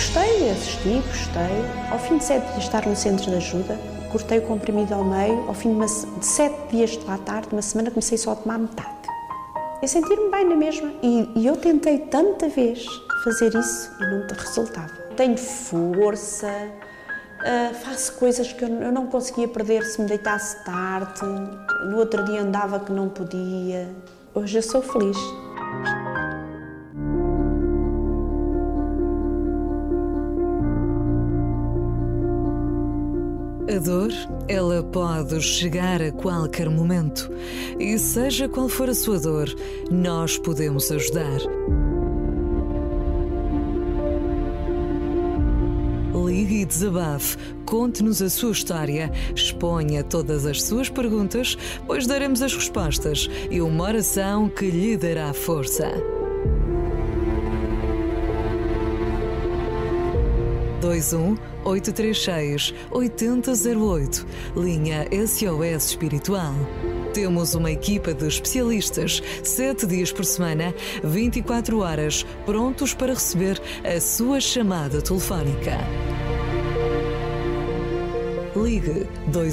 Gostei. Ao fim de 7 dias de estar no centro de ajuda, cortei o comprimido ao meio, ao fim de 7 dias de lá à tarde, uma semana, comecei só a tomar metade. Eu senti-me bem na mesma e eu tentei tanta vez fazer isso e não resultava. Tenho força, faço coisas que eu não conseguia perder se me deitasse tarde, no outro dia andava que não podia. Hoje eu sou feliz. A dor, ela pode chegar a qualquer momento. E seja qual for a sua dor, nós podemos ajudar. Ligue e desabafe, conte-nos a sua história, exponha todas as suas perguntas, pois daremos as respostas e uma oração que lhe dará força. 21-836-8008, linha SOS Espiritual. Temos uma equipa de especialistas, 7 dias por semana, 24 horas, prontos para receber a sua chamada telefónica. Ligue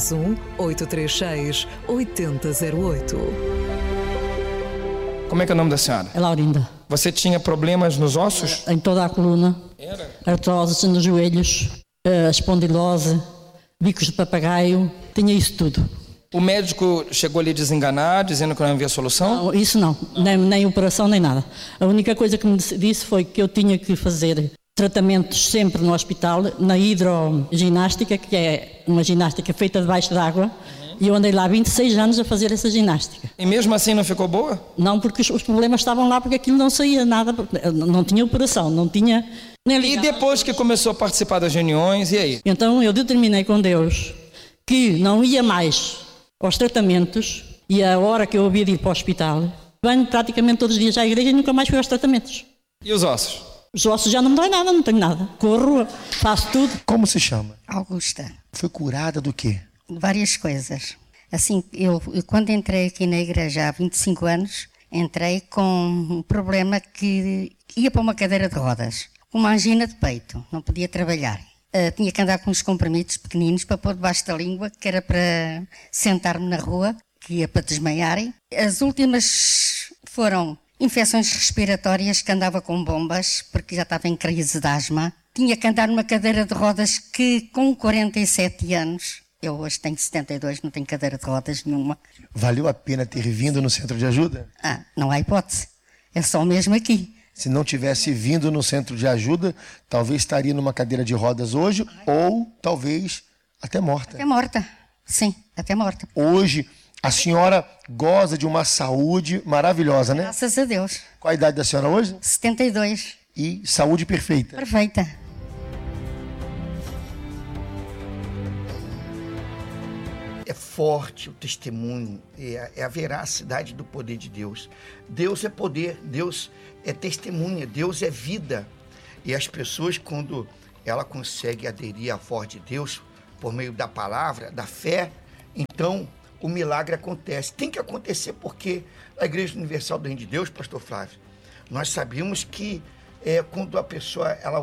21-836-8008. Como é que é o nome da senhora? É Laurinda. Você tinha problemas nos ossos? Em toda a coluna. Era? Artrose nos joelhos, espondilose, bicos de papagaio, tinha isso tudo. O médico chegou a lhe desenganar, dizendo que não havia solução? Não, isso não, nem operação nem nada. A única coisa que me disse foi que eu tinha que fazer tratamentos sempre no hospital, na hidroginástica, que é uma ginástica feita debaixo d'água. E eu andei lá 26 anos a fazer essa ginástica. E mesmo assim não ficou boa? Não, porque os problemas estavam lá, porque aquilo não saía nada, não tinha operação, não tinha... Nem e depois que começou a participar das reuniões, e aí? Então eu determinei com Deus que não ia mais aos tratamentos, e a hora que eu havia de ir para o hospital, venho praticamente todos os dias à igreja e nunca mais fui aos tratamentos. E os ossos? Os ossos já não me dói nada, não tenho nada. Corro, faço tudo. Como se chama? Augusta. Foi curada do quê? Várias coisas. Assim, eu quando entrei aqui na igreja há 25 anos, entrei com um problema que ia para uma cadeira de rodas. Uma angina de peito, não podia trabalhar. Tinha que andar com uns comprimidos pequeninos para pôr debaixo da língua, que era para sentar-me na rua, que ia para desmaiarem. As últimas foram infecções respiratórias, que andava com bombas, porque já estava em crise de asma. Tinha que andar numa cadeira de rodas que, com 47 anos... Eu hoje tenho 72, não tenho cadeira de rodas nenhuma. Valeu a pena ter vindo no centro de ajuda? Não há hipótese. É só mesmo aqui. Se não tivesse vindo no centro de ajuda, talvez estaria numa cadeira de rodas hoje, ou talvez até morta. Até morta, sim, até morta. Hoje, a senhora goza de uma saúde maravilhosa, né? Graças a Deus. Qual a idade da senhora hoje? 72. E saúde perfeita? Perfeita. É forte o testemunho, é a veracidade do poder de Deus. Deus é poder, Deus é testemunha, Deus é vida. E as pessoas, quando ela consegue aderir à voz de Deus, por meio da palavra, da fé, então o milagre acontece. Tem que acontecer porque a Igreja Universal do Reino de Deus, pastor Flávio, nós sabemos que quando a pessoa ela